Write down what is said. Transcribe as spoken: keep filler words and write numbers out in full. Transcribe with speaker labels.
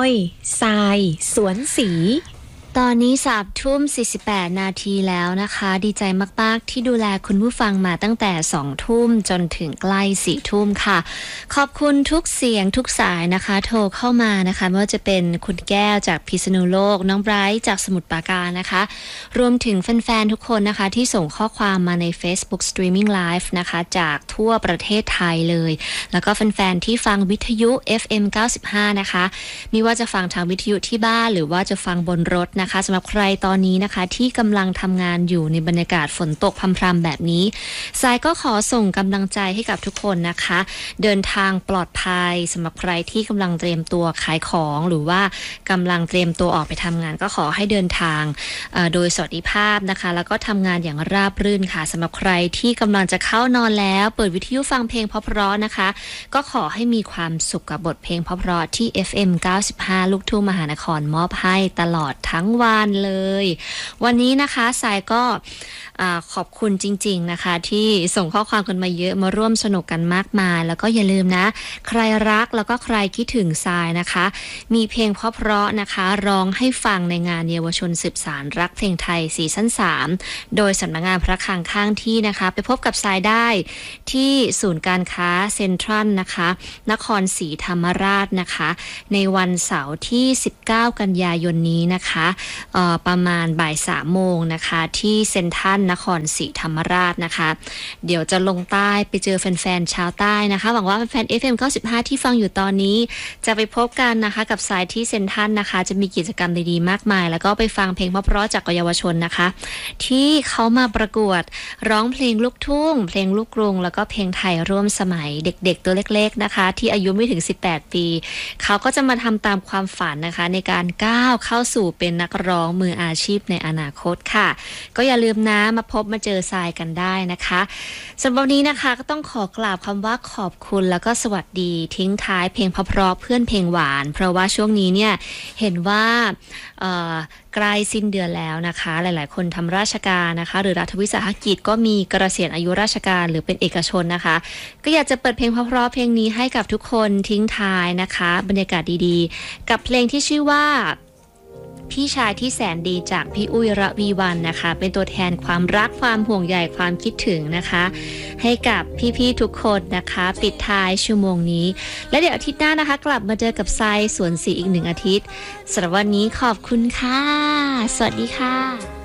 Speaker 1: ยทรายสวนสี
Speaker 2: ตอนนี้สามทุ่มสี่สิบแปดนาทีแล้วนะคะดีใจมากๆที่ดูแลคุณผู้ฟังมาตั้งแต่สองทุ่มจนถึงใกล้สี่ทุ่มค่ะขอบคุณทุกเสียงทุกสายนะคะโทรเข้ามานะคะไม่ว่าจะเป็นคุณแก้วจากพิษณุโลกน้องไบรท์จากสมุทรปราการนะคะรวมถึงแฟนๆทุกคนนะคะที่ส่งข้อความมาใน Facebook Streaming Live นะคะจากทั่วประเทศไทยเลยแล้วก็แฟนๆที่ฟังวิทยุ เอฟ เอ็ม เก้าสิบห้านะคะไม่ว่าจะฟังทางวิทยุที่บ้านหรือว่าจะฟังบนรถนะคะสำหรับใครตอนนี้นะคะที่กำลังทำงานอยู่ในบรรยากาศฝนตกพรำๆแบบนี้สายก็ขอส่งกำลังใจให้กับทุกคนนะคะเดินทางปลอดภัยสำหรับใครที่กำลังเตรียมตัวขายของหรือว่ากำลังเตรียมตัวออกไปทำงานก็ขอให้เดินทางโดยสวัสดิภาพนะคะแล้วก็ทำงานอย่างราบรื่นค่ะสำหรับใครที่กำลังจะเข้านอนแล้วเปิดวิทยุฟังเพลงเพราะๆนะคะก็ขอให้มีความสุขกับบทเพลงเพราะๆที่ เอฟ เอ็ม เก้าสิบห้า ลูกทุ่งมหานครมอบให้ตลอดทั้งวันเลยวันนี้นะคะสายก็ขอบคุณจริงๆนะคะที่ส่งข้อความกันมาเยอะมาร่วมสนุกกันมากมายแล้วก็อย่าลืมนะใครรักแล้วก็ใครคิดถึงสายนะคะมีเพลงเพราะๆนะคะร้องให้ฟังในงานเยาวชนสืบสานรักเพลงไทยซีซั่นสามโดยสำนักงานพระคลังข้างที่นะคะไปพบกับสายได้ที่ศูนย์การค้าเซ็นทรัลนะคะนครศรีธรรมราชนะคะในวันเสาร์ที่สิบเก้ากันยายนนี้นะคะประมาณบ่ายสามโมงนะคะที่เซ็นทรัลนครศรีธรรมราชนะคะเดี๋ยวจะลงใต้ไปเจอแฟนๆชาวใต้นะคะหวังว่าแฟน เอฟ เอ็ม เก้าสิบห้าที่ฟังอยู่ตอนนี้จะไปพบกันนะคะกับสายที่เซ็นทรัลนะคะจะมีกิจกรรมดีๆมากมายแล้วก็ไปฟังเพลงเพราะๆจากเยาวชนนะคะที่เขามาประกวดร้องเพลงลูกทุ่งเพลงลูกกรุงแล้วก็เพลงไทยร่วมสมัยเด็กๆตัวเล็กๆนะคะที่อายุไม่ถึงสิบแปดปีเขาก็จะมาทำตามความฝันนะคะในการก้าวเข้าสู่เป็นนักร้องมืออาชีพในอนาคตค่ะก็อย่าลืมนะมาพบมาเจอทรายกันได้นะคะสำหรับวันนี้นะคะก็ต้องขอกราบคำว่าขอบคุณแล้วก็สวัสดีทิ้งท้ายเพลงเพราะๆเพื่อนเพลงหวานเพราะว่าช่วงนี้เนี่ยเห็นว่าใกล้สิ้นเดือนแล้วนะคะหลายๆคนทำราชการนะคะหรือรัฐวิสาหกิจก็มีเกษียณอายุราชการหรือเป็นเอกชนนะคะก็อยากจะเปิดเพลงเพราะๆเพลงนี้ให้กับทุกคนทิ้งท้ายนะคะบรรยากาศดีๆกับเพลงที่ชื่อว่าพี่ชายที่แสนดีจากพี่อุ้ยระวีวรรณนะคะเป็นตัวแทนความรักความห่วงใยความคิดถึงนะคะให้กับพี่ๆทุกคนนะคะปิดท้ายชั่วโมงนี้และเดี๋ยวอาทิตย์หน้านะคะกลับมาเจอกับทรายสวนสีอีกหนึ่งอาทิตย์สำหรับวันนี้ขอบคุณค่ะสวัสดีค่ะ